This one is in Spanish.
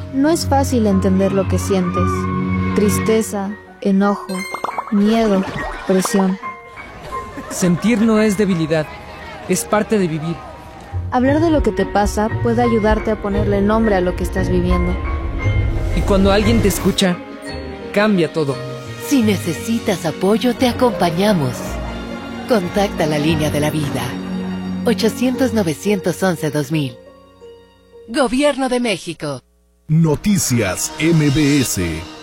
No es fácil entender lo que sientes. Tristeza, enojo, miedo, presión. Sentir no es debilidad, es parte de vivir. Hablar de lo que te pasa puede ayudarte a ponerle nombre a lo que estás viviendo. Y cuando alguien te escucha, cambia todo. Si necesitas apoyo, te acompañamos. Contacta la línea de la vida. 800-911-2000. Gobierno de México. Noticias MBS.